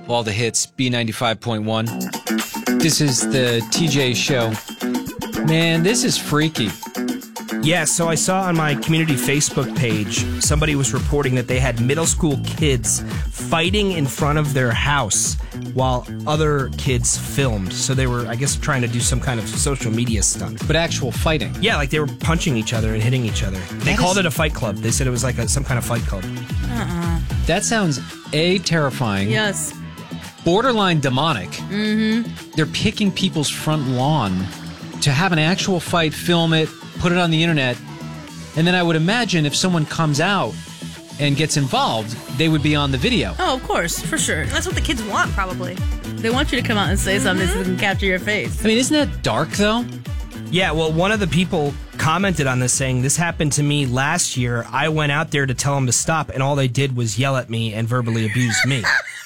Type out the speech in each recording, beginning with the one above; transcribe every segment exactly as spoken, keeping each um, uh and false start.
all the hits, B ninety-five point one. This is the T J Show. Man, this is freaky. Yeah, so I saw on my community Facebook page, somebody was reporting that they had middle school kids fighting in front of their house while other kids filmed. So they were, I guess, trying to do some kind of social media stunt. But actual fighting. Yeah, like they were punching each other and hitting each other. They That called is- it a fight club. They said it was like a, some kind of fight club. Uh-uh. That sounds, A, terrifying. Yes. Borderline demonic. Mm-hmm. They're picking people's front lawn to have an actual fight, film it, put it on the internet, and then I would imagine if someone comes out and gets involved, they would be on the video. Oh, of course, for sure. That's what the kids want, probably. They want you to come out and say something so they can capture your face. I mean, isn't that dark, though? Yeah, well, one of the people commented on this saying, this happened to me last year. I went out there to tell them to stop, and all they did was yell at me and verbally abuse me.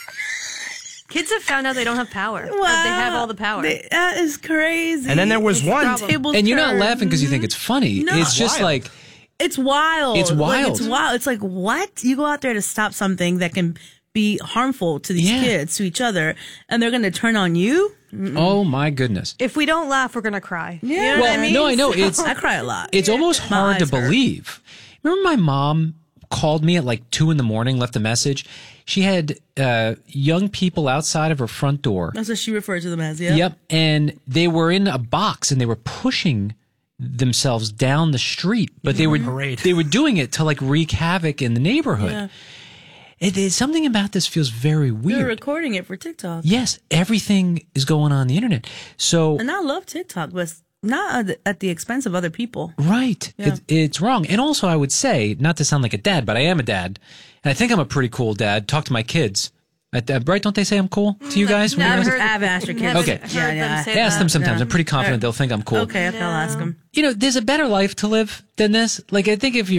Kids have found out they don't have power. Wow. Or they have all the power. They- that is crazy. And then there was It's one. the problem. Tables And you're not turn. laughing because you think it's funny. No. It's just Wild. like, It's wild. It's Like, wild. it's wild. It's like, what? You go out there to stop something that can be harmful to these Yeah. kids, to each other, and they're going to turn on you? oh my goodness. If we don't laugh, we're going to cry. Yeah. You know Well, what I mean? no, I know. It's I cry a lot. it's almost My hard to eyes hurt. believe. Remember my mom called me at like two in the morning, left a message. She had uh, young people outside of her front door. That's what she referred to them as, yeah? Yep. And they were in a box and they were pushing themselves down the street, but they were Parade. they were doing it to like wreak havoc in the neighborhood. Yeah. It, it, something about this feels very They're weird. recording it for TikTok. Yes, everything is going on the internet. So And I love TikTok, but not at the, at the expense of other people. right, Yeah. it, it's wrong. And also, I would say, not to sound like a dad, but I am a dad, and I think I'm a pretty cool dad. Talk to my kids. I, uh, right? Don't they say I'm cool to you guys? when No, you I've guys- heard- I've asked your kids. Haven't Okay. heard Yeah, them yeah. say Ask that. them sometimes. Yeah. I'm pretty confident they'll think I'm cool. Okay, I'll ask them. You know, there's a better life to live than this. Like, I think if you